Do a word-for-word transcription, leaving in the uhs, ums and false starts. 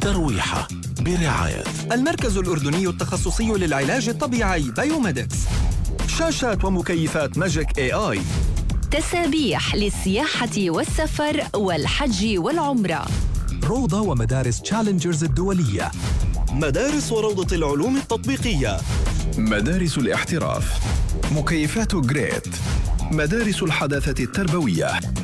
ترويحة برعاية المركز الأردني التخصصي للعلاج الطبيعي بايوميدكس. شاشات ومكيفات ماجيك اي اي. تسابيح للسياحة والسفر والحج والعمرة. روضة ومدارس تشالنجرز الدولية. مدارس وروضة العلوم التطبيقية. مدارس الاحتراف. مكيفات جريت. مدارس الحداثة التربوية.